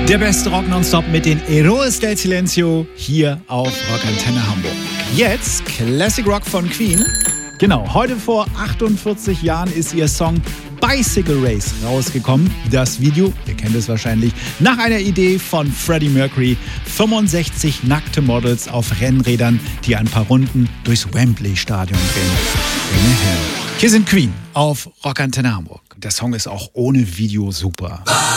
Der beste Rock nonstop mit den Héroes del Silencio hier auf Rockantenne Hamburg. Jetzt Classic Rock von Queen. Genau, heute vor 48 Jahren ist ihr Song Bicycle Race rausgekommen. Das Video, ihr kennt es wahrscheinlich, nach einer Idee von Freddie Mercury. 65 nackte Models auf Rennrädern, die ein paar Runden durchs Wembley-Stadion drehen. Hier sind Queen auf Rockantenne Hamburg. Der Song ist auch ohne Video super.